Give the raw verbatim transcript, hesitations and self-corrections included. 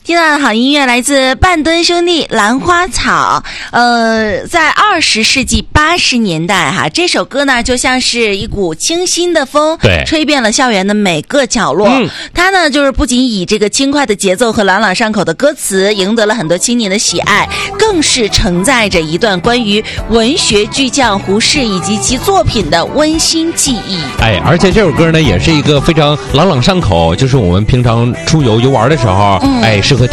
听到的好音乐来自半吨兄弟《兰花草》。呃，在二十世纪八十年代哈，这首歌呢就像是一股清新的风， 对， 吹遍了校园的每个角落。嗯，它呢就是不仅以这个轻快的节奏和朗朗上口的歌词赢得了很多青年的喜爱，更是承载着一段关于文学巨匠胡适以及其作品的温馨记忆。 哎，而且这首歌呢也是一个非常朗朗上口，就是我们平常出游游玩的时候，嗯、哎，适合